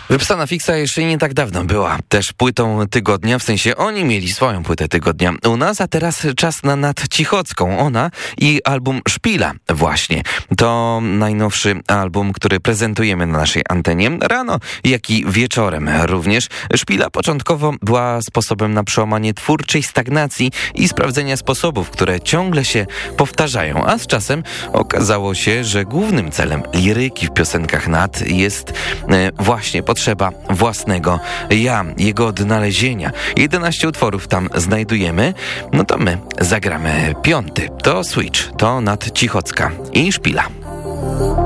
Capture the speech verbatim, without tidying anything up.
Wypsana Fixa jeszcze nie tak dawno była też płytą tygodnia, w sensie oni mieli swoją płytę tygodnia u nas, a teraz czas na Nat Cichocką. Ona i album Szpila właśnie. To najnowszy album, który prezentujemy na naszej antenie rano, jak i wieczorem również. Szpila początkowo była sposobem na przełamanie twórczej stagnacji i sprawdzenia sposobów, które ciągle się powtarzają, a z czasem okazało się, że głównym celem liryki w piosenkach Nat jest e, właśnie potrzeba własnego ja, jego odnalezienia. jedenaście utworów tam znajdujemy, no to my zagramy piąty. To Switch, to Nat Cichocka i Szpila.